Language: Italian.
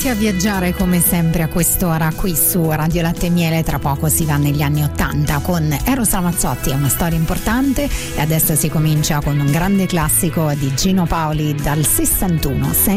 Pronti a viaggiare come sempre a quest'ora qui su Radio Latte e Miele. Tra poco si va negli anni '80 con Eros Ramazzotti, è una storia importante, e adesso si comincia con un grande classico di Gino Paoli dal 61,